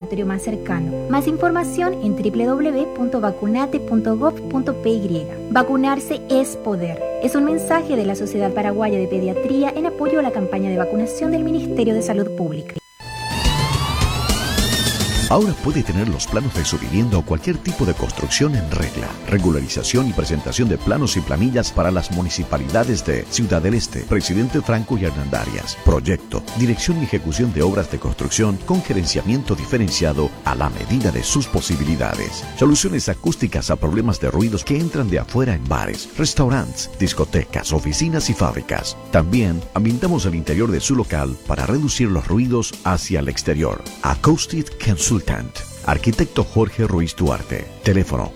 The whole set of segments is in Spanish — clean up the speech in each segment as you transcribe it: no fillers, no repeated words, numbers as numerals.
laboratorio más cercano. Más información en www.vacunate.gov.py. Vacunarse es poder. Es un mensaje de la Sociedad Paraguaya de Pediatría en apoyo a la campaña de vacunación del Ministerio de Salud Pública. Ahora puede tener los planos de su vivienda o cualquier tipo de construcción en regla. Regularización y presentación de planos y planillas para las municipalidades de Ciudad del Este, Presidente Franco y Hernandarias. Proyecto, dirección y ejecución de obras de construcción con gerenciamiento diferenciado a la medida de sus posibilidades. Soluciones acústicas a problemas de ruidos que entran de afuera en bares, restaurantes, discotecas, oficinas y fábricas. También ambientamos el interior de su local para reducir los ruidos hacia el exterior. Acoustic Consultant. Arquitecto Jorge Ruiz Duarte. Teléfono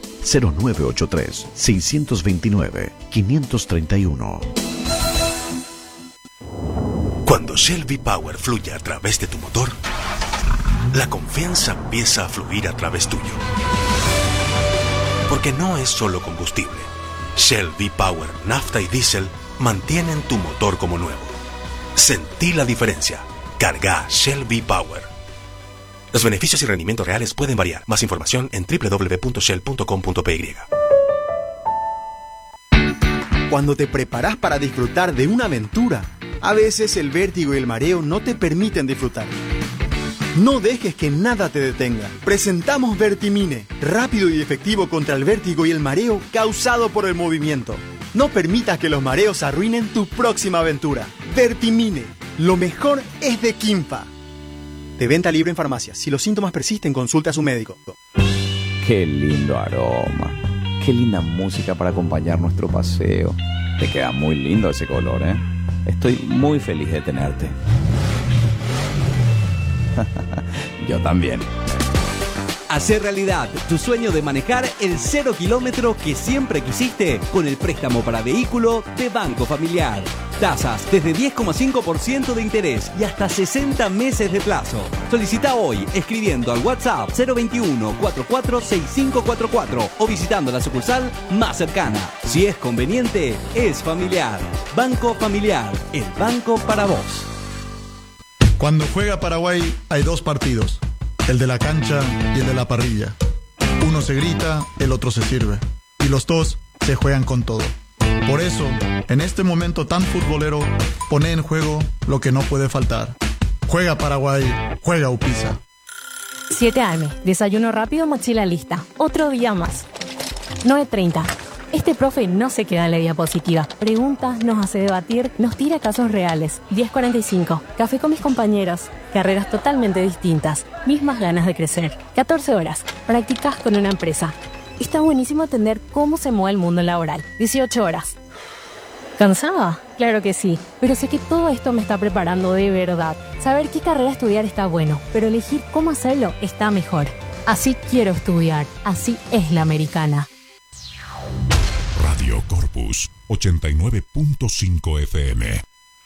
0983-629-531. Cuando Shell V-Power fluye a través de tu motor, la confianza empieza a fluir a través tuyo. Porque no es solo combustible. Shell V-Power, nafta y diésel mantienen tu motor como nuevo. Sentí la diferencia. Carga Shell V-Power. Los beneficios y rendimientos reales pueden variar. Más información en www.shell.com.py. Cuando te preparas para disfrutar de una aventura, a veces el vértigo y el mareo no te permiten disfrutar. No dejes que nada te detenga. Presentamos Vertimine, rápido y efectivo contra el vértigo y el mareo causado por el movimiento. No permitas que los mareos arruinen tu próxima aventura. Vertimine, lo mejor es de Quimpa. De venta libre en farmacias. Si los síntomas persisten, consulte a su médico. Qué lindo aroma. Qué linda música para acompañar nuestro paseo. Te queda muy lindo ese color, ¿eh? Estoy muy feliz de tenerte. Yo también. Hacer realidad tu sueño de manejar el 0 kilómetro que siempre quisiste con el préstamo para vehículo de Banco Familiar. Tasas desde 10,5% de interés y hasta 60 meses de plazo. Solicita hoy escribiendo al WhatsApp 021 44 6544 o visitando la sucursal más cercana. Si es conveniente, es familiar. Banco Familiar, el banco para vos. Cuando juega Paraguay hay dos partidos, el de la cancha y el de la parrilla. Uno se grita, el otro se sirve. Y los dos se juegan con todo. Por eso, en este momento tan futbolero, pone en juego lo que no puede faltar. Juega Paraguay, juega Upisa. 7 AM, desayuno rápido, mochila lista. Otro día más. 9:30. Este profe no se queda en la diapositiva. Pregunta, nos hace debatir, nos tira casos reales. 10:45. Café con mis compañeros. Carreras totalmente distintas. Mismas ganas de crecer. 14 horas. Prácticas con una empresa. Está buenísimo entender cómo se mueve el mundo laboral. 18 horas. ¿Cansada? Claro que sí, pero sé que todo esto me está preparando de verdad. Saber qué carrera estudiar está bueno, pero elegir cómo hacerlo está mejor. Así quiero estudiar, así es la americana. Radio Corpus 89.5 FM.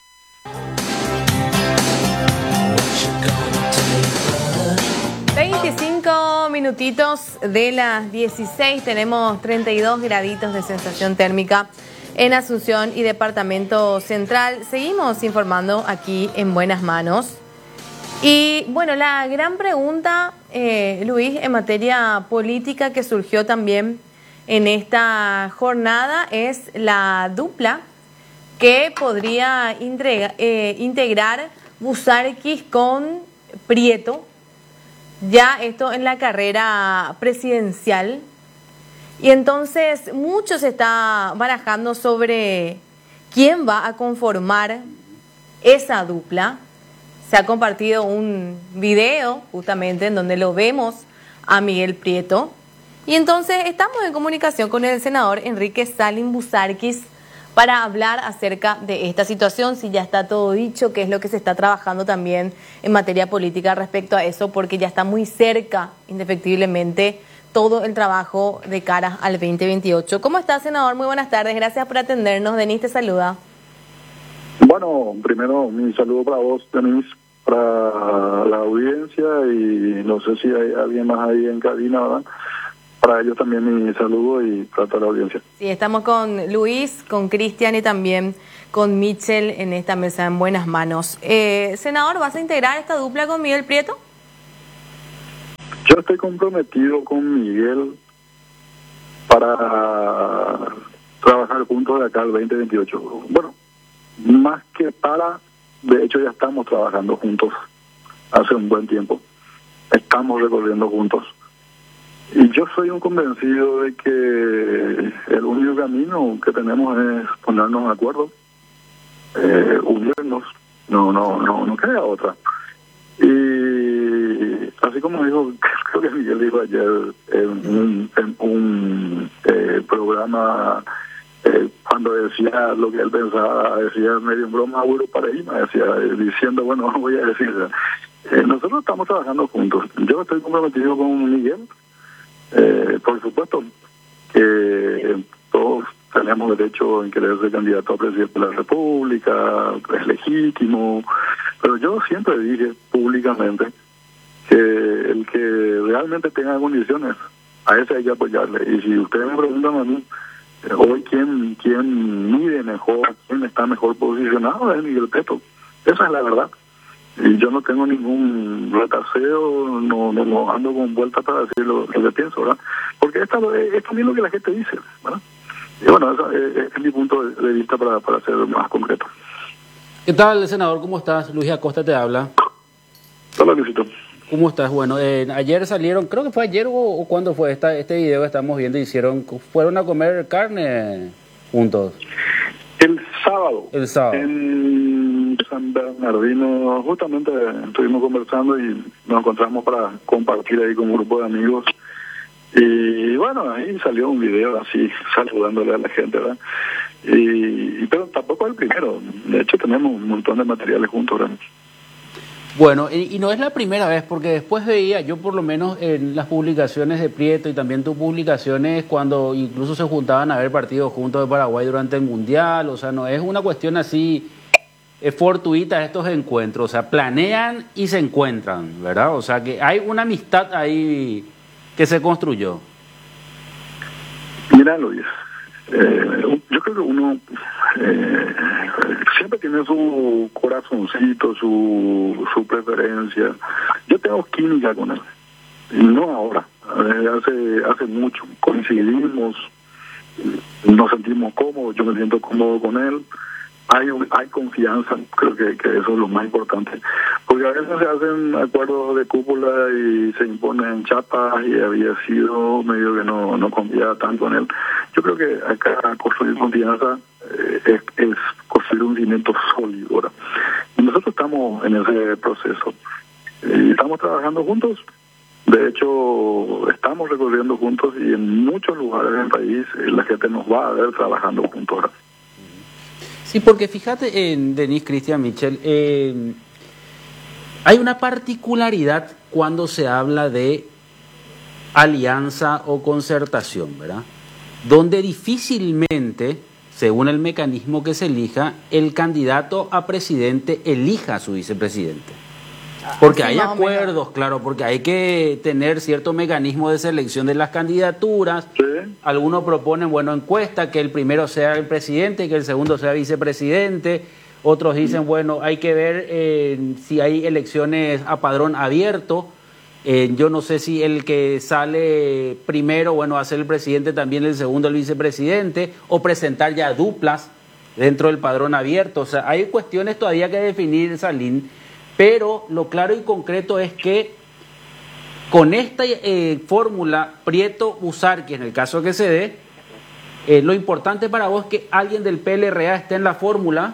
Minutitos de las 16, tenemos 32 graditos de sensación térmica en Asunción y Departamento Central. Seguimos informando aquí en Buenas Manos. Y bueno, la gran pregunta, Luis, en materia política que surgió también en esta jornada es la dupla que podría integrar Busarquis con Prieto. Ya esto en la carrera presidencial. Y entonces mucho se está barajando sobre quién va a conformar esa dupla. Se ha compartido un video justamente en donde lo vemos a Miguel Prieto. Y entonces estamos en comunicación con el senador Enrique Salim Busarquis para hablar acerca de esta situación, si ya está todo dicho, qué es lo que se está trabajando también en materia política respecto a eso, porque ya está muy cerca, indefectiblemente, todo el trabajo de cara al 2028. ¿Cómo está, senador? Muy buenas tardes, gracias por atendernos. Denis te saluda. Bueno, primero mi saludo para vos, Denis, para la audiencia, y no sé si hay alguien más ahí en cabina, ¿verdad? Para ellos también mi saludo y para toda la audiencia. Sí, estamos con Luis, con Cristian y también con Michel en esta mesa en Buenas Manos. Senador, ¿vas a integrar esta dupla con Miguel Prieto? Yo estoy comprometido con Miguel para trabajar juntos de acá al 2028. Bueno, más que para, de hecho ya estamos trabajando juntos hace un buen tiempo. Estamos recorriendo juntos. Y yo soy un convencido de que el único camino que tenemos es ponernos de acuerdo, unirnos, no queda otra. Y así como dijo, creo que Miguel dijo ayer en un programa, cuando decía lo que él pensaba, decía medio en broma, decía, diciendo, bueno, voy a decir, nosotros estamos trabajando juntos. Yo estoy comprometido con Miguel, por supuesto que todos tenemos derecho en querer ser candidato a presidente de la República, es legítimo, pero yo siempre dije públicamente que el que realmente tenga condiciones, a ese hay que apoyarle. Y si ustedes me preguntan a mí, hoy quién mide mejor, quién está mejor posicionado, es Miguel Petro. Esa es la verdad. Y yo no tengo ningún retaseo, no ando con vueltas para decir lo que pienso, ¿verdad? Porque es también lo que la gente dice, ¿verdad? Y bueno, ese es mi punto de vista para ser más concreto. ¿Qué tal, senador? ¿Cómo estás? Luis Acosta te habla. Hola, Luisito. ¿Cómo estás? Bueno, ayer salieron, creo que fue ayer o cuando fue este video que estamos viendo, fueron a comer carne juntos. El sábado. El En San Bernardino, justamente estuvimos conversando y nos encontramos para compartir ahí con un grupo de amigos. Y bueno, ahí salió un video así, saludándole a la gente, ¿verdad? Pero tampoco es el primero. De hecho, tenemos un montón de materiales juntos, ¿verdad? Bueno, y no es la primera vez, porque después veía, yo por lo menos en las publicaciones de Prieto y también tus publicaciones, cuando incluso se juntaban a ver partidos juntos de Paraguay durante el Mundial, o sea, no es una cuestión así fortuita estos encuentros, o sea, planean y se encuentran, ¿verdad? O sea, que hay una amistad ahí que se construyó. Mira, Luis, yo creo que uno siempre tiene su corazoncito, su preferencia. Yo tengo química con él, y no ahora, hace mucho. Coincidimos, nos sentimos cómodos, yo me siento cómodo con él. Hay confianza, creo que eso es lo más importante, porque a veces se hacen acuerdos de cúpula y se imponen chapas y había sido medio que no confiaba tanto en él. Yo creo que acá construir confianza es construir un cimiento sólido, ¿verdad? Y nosotros estamos en ese proceso y estamos trabajando juntos. De hecho, estamos recorriendo juntos y en muchos lugares del país la gente nos va a ver trabajando juntos, ¿verdad? Sí, porque fíjate en Denis Cristian Michel, hay una particularidad cuando se habla de alianza o concertación, ¿verdad? Donde difícilmente, según el mecanismo que se elija, el candidato a presidente elija a su vicepresidente. Porque hay acuerdos, claro, porque hay que tener cierto mecanismo de selección de las candidaturas. Sí. Algunos proponen, bueno, encuesta, que el primero sea el presidente y que el segundo sea vicepresidente. Otros dicen, bueno, hay que ver si hay elecciones a padrón abierto. Yo no sé si el que sale primero, bueno, va a ser el presidente, también el segundo el vicepresidente, o presentar ya duplas dentro del padrón abierto. O sea, hay cuestiones todavía que definir, Salín. Pero lo claro y concreto es que con esta fórmula Prieto-Busarqui, en el caso que se dé, lo importante para vos es que alguien del PLRA esté en la fórmula.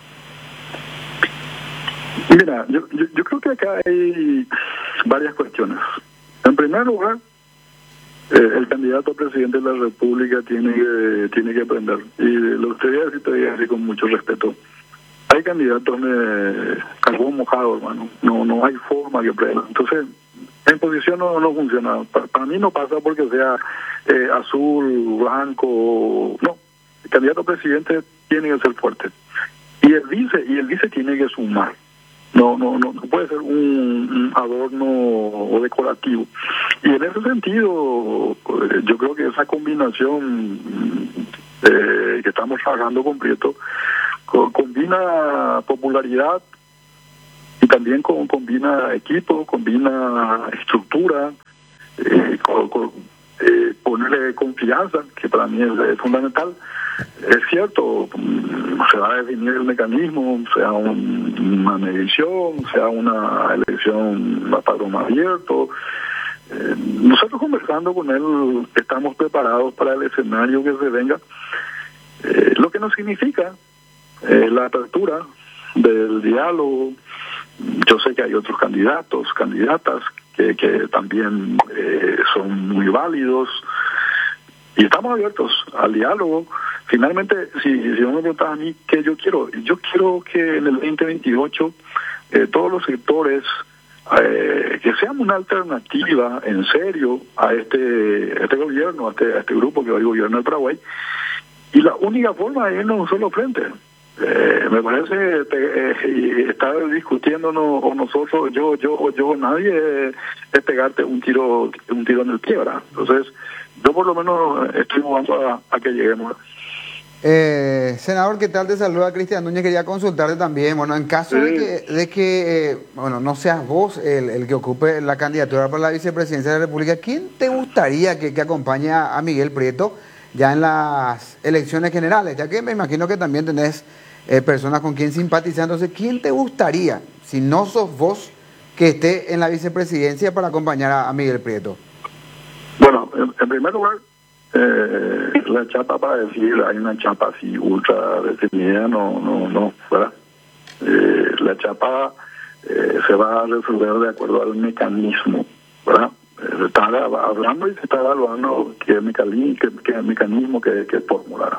Mira, yo creo que acá hay varias cuestiones. En primer lugar, el candidato a presidente de la República tiene que aprender. Y lo que te voy a decir con mucho respeto. Hay candidatos de carbón mojado, hermano. No hay forma que prueben. Entonces, en posición no funciona. Para mí no pasa porque sea azul, blanco. No. El candidato a presidente tiene que ser fuerte. Y el vice tiene que sumar. No puede ser un adorno decorativo. Y en ese sentido, yo creo que esa combinación que estamos trabajando con Prieto combina popularidad y también combina equipo, combina estructura ponerle confianza, que para mí es fundamental. Es cierto, se va a definir el mecanismo, sea una medición, sea una elección a padrón abierto. Nosotros conversando con él estamos preparados para el escenario que se venga, lo que no significa la apertura del diálogo. Yo sé que hay otros candidatos, candidatas que también son muy válidos y estamos abiertos al diálogo. Finalmente, si uno me pregunta a mí qué yo quiero que en el 2028 todos los sectores que sean una alternativa en serio a este gobierno, a este grupo que hoy gobierna el Paraguay, y la única forma es irnos a un solo frente. Me parece estar discutiéndonos o nosotros, yo, nadie es pegarte un tiro en el pie, ¿verdad? Entonces, yo por lo menos estoy jugando a que lleguemos. Senador, ¿qué tal? Te saluda Cristian Núñez. Quería consultarte también, bueno, en caso de que no seas vos el que ocupe la candidatura para la vicepresidencia de la República, ¿quién te gustaría que acompañe a Miguel Prieto ya en las elecciones generales? Ya que me imagino que también tenés personas con quien simpatizar. Entonces, ¿quién te gustaría, si no sos vos, que esté en la vicepresidencia para acompañar a Miguel Prieto? Bueno, en primer lugar, la chapa, para decir, hay una chapa así ultra definida, no, ¿verdad? La chapa se va a resolver de acuerdo al mecanismo, ¿verdad? Se está hablando y se está evaluando qué mecanismo que formulará.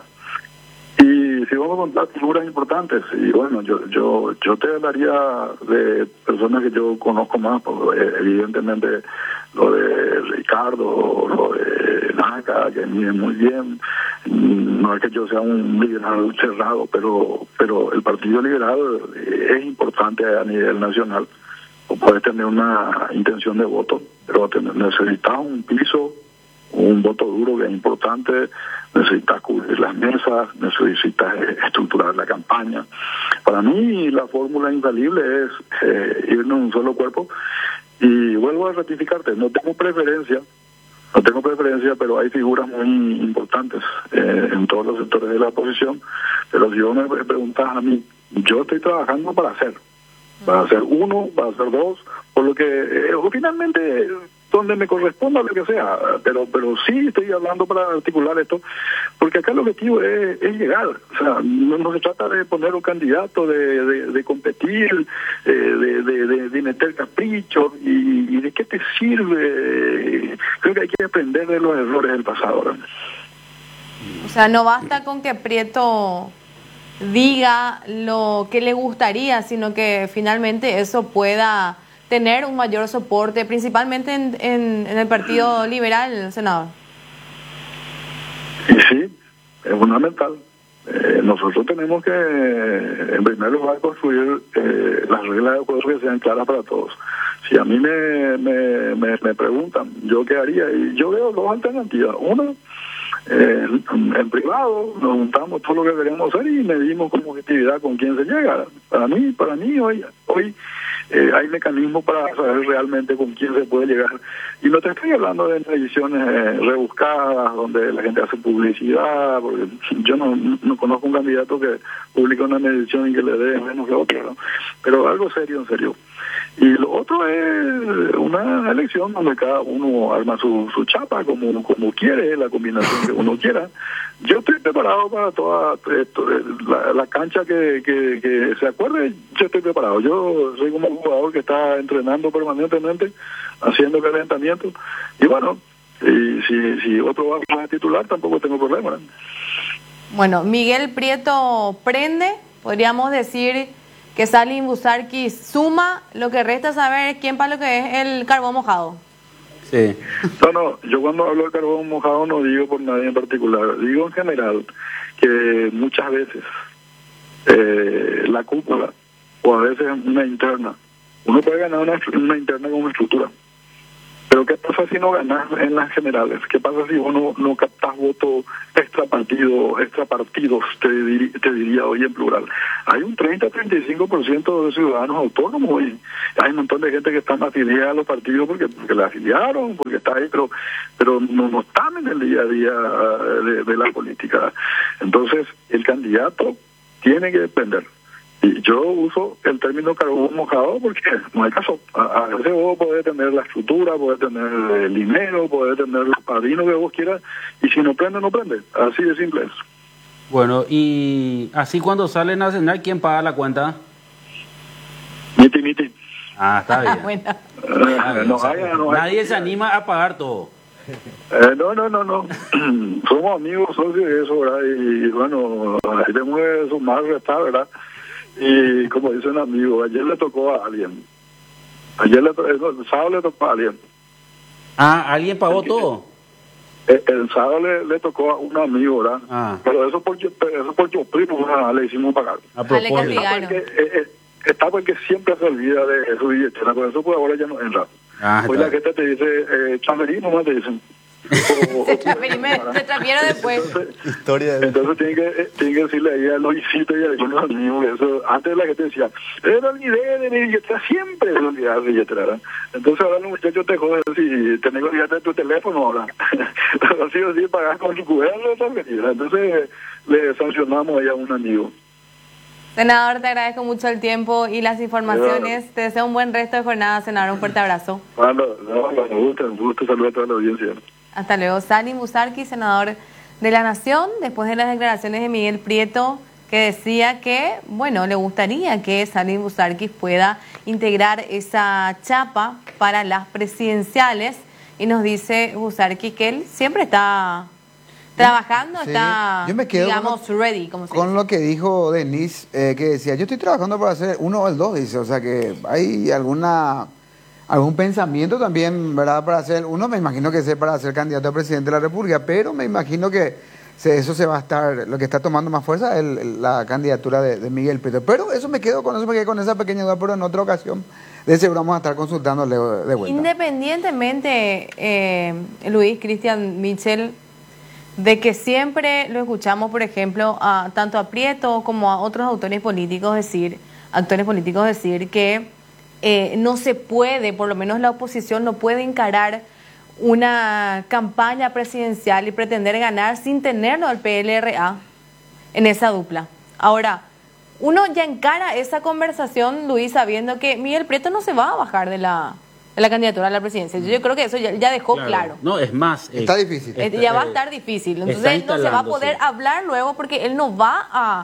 Y si vamos a contar figuras importantes, y bueno, yo te hablaría de personas que yo conozco más, porque evidentemente lo de Ricardo, lo de Naca, que mide muy bien. No es que yo sea un liberal cerrado, pero el Partido Liberal es importante a nivel nacional. O puedes tener una intención de voto, pero necesitas un piso, un voto duro que es importante, necesitas cubrir las mesas, necesitas estructurar la campaña. Para mí la fórmula infalible es irnos en un solo cuerpo, y vuelvo a ratificarte, no tengo preferencia, pero hay figuras muy importantes en todos los sectores de la oposición. Pero si vos me preguntas a mí, yo estoy trabajando para hacer uno, para hacer dos, por lo que finalmente donde me corresponda, lo que sea, pero sí estoy hablando para articular esto, porque acá el objetivo es llegar. O sea, no se trata de poner un candidato, de competir, de meter caprichos, y de qué te sirve. Creo que hay que aprender de los errores del pasado, ¿verdad? O sea, no basta con que Prieto diga lo que le gustaría, sino que finalmente eso pueda tener un mayor soporte, principalmente en el Partido Liberal, senador. Y sí, es fundamental. Nosotros tenemos que, en primer lugar, construir las reglas de juego que sean claras para todos. Si a mí me preguntan, ¿yo qué haría? Y yo veo dos alternativas. Una, en privado, nos juntamos todo lo que queremos hacer y medimos con objetividad con quién se llega. Para mí hoy hay mecanismos para saber realmente con quién se puede llegar. Y no te estoy hablando de mediciones rebuscadas, donde la gente hace publicidad, porque yo no conozco un candidato que publique una medición y que le dé menos que otro, ¿no? Pero algo serio, en serio. Y lo otro es una elección donde cada uno arma su chapa como quiere, la combinación que uno quiera. Yo estoy preparado para toda la cancha que se acuerde. Yo estoy preparado. Yo soy como un jugador que está entrenando permanentemente, haciendo calentamiento. Y bueno, y si otro va a titular, tampoco tengo problema, ¿no? Bueno, Miguel Prieto prende, podríamos decir que Salim Busarquis suma, lo que resta saber quién para lo que es el carbón mojado. Sí. No, yo cuando hablo de carbón mojado no digo por nadie en particular, digo en general que muchas veces la cúpula, o a veces una interna, uno puede ganar una interna con una estructura, Pero ¿qué pasa si no ganas en las generales? ¿Qué pasa si vos no captás votos extrapartidos, te diría hoy en plural? Hay un 30-35% de ciudadanos autónomos y hay un montón de gente que están afiliados a los partidos porque la afiliaron, porque está ahí, pero no están en el día a día de la política. Entonces, el candidato tiene que depender. Y yo uso el término carbón mojado porque no hay caso. A veces vos podés tener la estructura, podés tener el dinero, podés tener los padrinos que vos quieras, y si no prende, no prende. Así de simple es. Bueno, y así cuando salen a cenar, ¿quién paga la cuenta? Miti. Ah, está bien. Bueno. Nadie se anima a pagar todo. No. Somos amigos, socios y eso, ¿verdad? Y bueno, ahí tenemos que sumar, restar, ¿verdad? Y como dice un amigo, ayer le tocó a alguien. El sábado le tocó a alguien. Ah, ¿alguien pagó todo? El sábado le tocó a un amigo, ¿verdad? Ah. Pero eso porque primo le hicimos pagar. A propósito. Está porque siempre se olvida de su billetera, por eso pues ahora ya no entra. Pues la gente te dice, chamerí nomás te dicen. Se trapieron después. Entonces tiene que decirle ahí a Luisito y a algunos amigos eso. Antes la gente decía, era mi idea de mi billetera, siempre se olvidaba de billetera, ¿verdad? Entonces ahora los muchachos te joden si tenés que olvidarte de tu teléfono ahora. Así o así pagas con tu QR, entonces le sancionamos ahí a un amigo. Senador, te agradezco mucho el tiempo y las informaciones. Te deseo un buen resto de jornada, senador. Un fuerte abrazo. Un gusto saludar a toda la audiencia. Hasta luego. Salim Busarqui, senador de la Nación, después de las declaraciones de Miguel Prieto, que decía que, bueno, le gustaría que Salim Busarqui pueda integrar esa chapa para las presidenciales. Y nos dice Busarqui que él siempre está trabajando, sí. Está, yo me quedo digamos, ready. Como con lo que dijo Denise, que decía, yo estoy trabajando para hacer 1 o el 2, dice, o sea que hay algún pensamiento también, ¿verdad? Para hacer uno, me imagino que sea para ser candidato a presidente de la República, pero me imagino que eso se va a estar, lo que está tomando más fuerza es la candidatura de Miguel Prieto. Pero eso me quedo con esa pequeña duda, pero en otra ocasión de seguro vamos a estar consultándole de vuelta. Independientemente, Luis Cristian Michel, de que siempre lo escuchamos, por ejemplo, tanto a Prieto como a otros actores políticos decir que no se puede, por lo menos la oposición no puede encarar una campaña presidencial y pretender ganar sin tenerlo al PLRA en esa dupla. Ahora, uno ya encara esa conversación, Luis, sabiendo que Miguel Prieto no se va a bajar de la candidatura a la presidencia. Yo creo que eso ya dejó claro. No, es más. Está difícil. Ya va a estar difícil. Entonces no se va a poder hablar luego porque él no va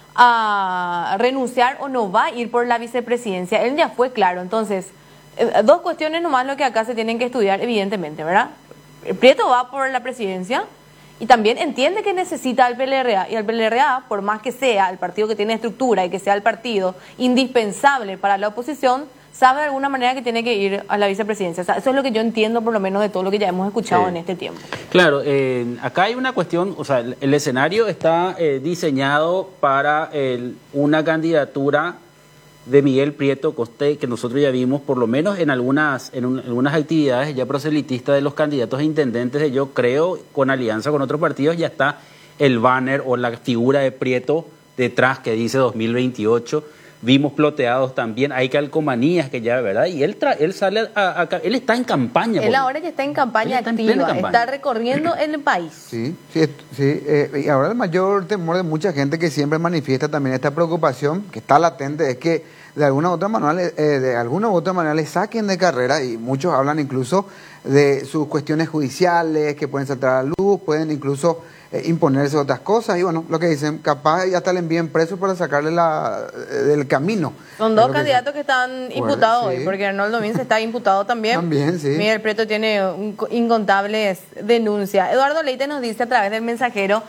a renunciar o no va a ir por la vicepresidencia. Él ya fue claro. Entonces, dos cuestiones nomás lo que acá se tienen que estudiar, evidentemente, ¿verdad? Prieto va por la presidencia y también entiende que necesita al PLRA. Y al PLRA, por más que sea el partido que tiene estructura y que sea el partido indispensable para la oposición, sabe de alguna manera que tiene que ir a la vicepresidencia. O sea, eso es lo que yo entiendo por lo menos de todo lo que ya hemos escuchado en este tiempo. Claro, acá hay una cuestión, o sea, el escenario está diseñado para una candidatura de Miguel Prieto, que nosotros ya vimos por lo menos en algunas actividades ya proselitistas de los candidatos a intendentes, yo creo, con alianza con otros partidos, ya está el banner o la figura de Prieto detrás que dice 2028. Vimos ploteados también, hay calcomanías que ya, ¿verdad? Y él sale él está en campaña. Él ahora ya está en campaña activa, está recorriendo el país. Sí. Y ahora el mayor temor de mucha gente que siempre manifiesta también esta preocupación, que está latente, es que de alguna u otra manera le saquen de carrera, y muchos hablan incluso de sus cuestiones judiciales que pueden saltar a la luz, pueden incluso imponerse otras cosas, y bueno, lo que dicen, capaz ya hasta le envíen preso para sacarle del camino. Son dos candidatos que están imputados hoy, porque Arnoldo Mins está imputado también. También, sí. Miguel Prieto tiene incontables denuncias. Eduardo Leite nos dice a través del mensajero,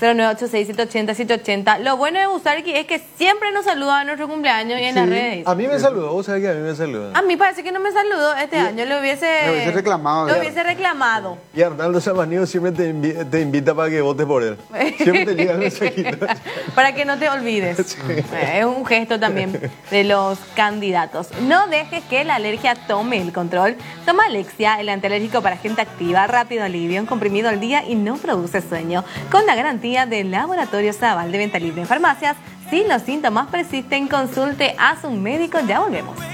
0986780-780. Lo bueno de Busarqui es que siempre nos saluda a nuestro cumpleaños y en las redes. A mí me saludó, vos sabés que a mí me saludó. A mí parece que no me saludó este año, lo hubiese reclamado. Y Arnaldo Samaniego siempre te invita para que votes por él. Siempre te llega el mensajito. Para que no te olvides. Sí. Es un gesto también de los candidatos. No dejes que la alergia tome el control. Toma Alexia, el antialérgico para gente activa, rápido alivio, un comprimido al día y no produce sueño. Con la garantía del Laboratorio Zaval, de venta libre en farmacias. Si los síntomas persisten, consulte a su médico. Ya volvemos.